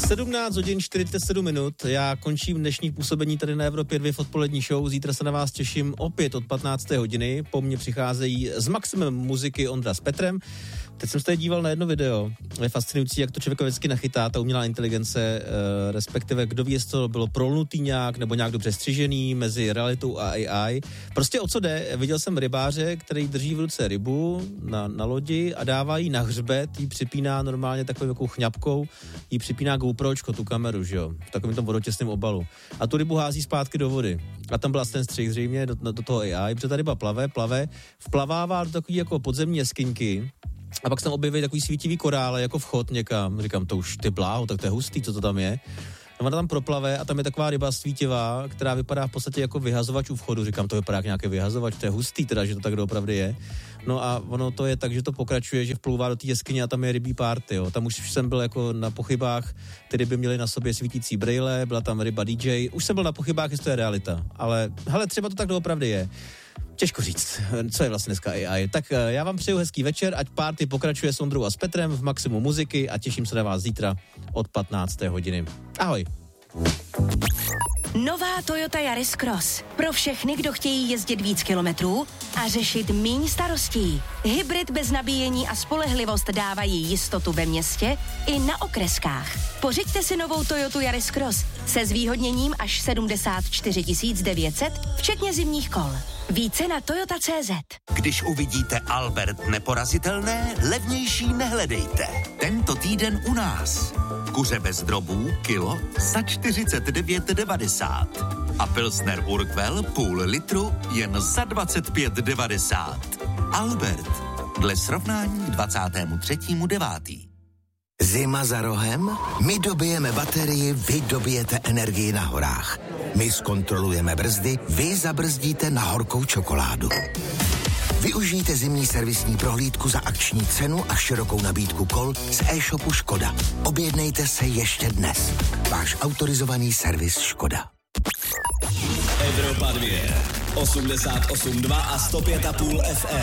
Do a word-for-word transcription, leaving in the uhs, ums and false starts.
sedmnáct hodin čtyřicet sedm minut, já končím dnešní působení tady na Evropě dva v odpolední show, zítra se na vás těším opět od patnácté hodiny, po mně přicházejí s maximem muziky Ondra s Petrem. Teď jsem se tady díval na jedno video, je fascinující, jak to člověka vždycky nachytá, ta umělá inteligence, eh, respektive kdo ví, jestli to bylo prolnutý nějak, nebo nějak dobře střižený mezi realitou a A I. Prostě o co jde, viděl jsem rybáře, který drží v ruce rybu na, na lodi a dává jí na hřbet, jí připíná normálně takovou jako chňapkou, jí připíná GoPročko, tu kameru, že jo, v takovém tom vodotěsném obalu. A tu rybu hází zpátky do vody. A tam byl ten střih zřejmě do, do toho A I, protože ta ryba plave, plave, vplavává do takové jako podzemní jeskyňky. A pak se tam objeví takový svítivý korále, jako vchod někam. Říkám, to už ty bláho, tak to je hustý, co to tam je. No ona tam proplave a tam je taková ryba svítivá, která vypadá v podstatě jako vyhazovač u vchodu. Říkám, to vypadá jak nějaký vyhazovač, to je hustý teda, že to tak doopravdy je. No a ono to je tak, že to pokračuje, že vplouvá do té jeskyně a tam je rybí party, jo. Tam už jsem byl jako na pochybách, ty ryby měly na sobě svítící brejle, byla tam ryba D J. Už jsem byl na pochybách, jestli to je realita. Ale hele, třeba to tak doopravdy je. Těžko říct, co je vlastně dneska A I. Tak já vám přeju hezký večer, ať party pokračuje s Ondrou a s Petrem v maximu muziky a těším se na vás zítra od patnácté hodiny. Ahoj. Nová Toyota Yaris Cross. Pro všechny, kdo chtějí jezdit víc kilometrů a řešit míň starostí. Hybrid bez nabíjení a spolehlivost dávají jistotu ve městě i na okreskách. Pořiďte si novou Toyotu Yaris Cross se zvýhodněním až sedmdesát čtyři tisíc devět set, včetně zimních kol. Více na toyota tečka cé zet. Když uvidíte Albert neporazitelné, levnější nehledejte. Tento týden u nás. Kuře bez drobů, kilo za čtyřicet devět devadesát. A Pilsner Urquell půl litru jen za dvacet pět devadesát. Albert, dle srovnání dvacátého třetího devátého Zima za rohem? My dobijeme baterii, vy dobijete energii na horách. My zkontrolujeme brzdy, vy zabrzdíte na horkou čokoládu. Využijte zimní servisní prohlídku za akční cenu a širokou nabídku kol z e-shopu Škoda. Objednejte se ještě dnes. Váš autorizovaný servis Škoda. Evropa dva, osmdesát osm dva a sto pět a půl F M.